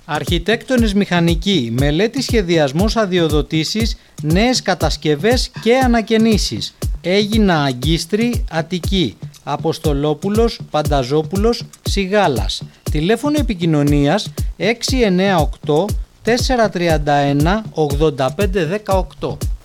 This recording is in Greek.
Αρχιτέκτονες μηχανικοί, μελέτη σχεδιασμός αδειοδοτήσεις, νέες κατασκευές και ανακαινήσεις. Έγινα Αγκίστρη, Αττική. Αποστολόπουλος, Πανταζόπουλος, Σιγάλας. Τηλέφωνο επικοινωνίας 698 431 8518.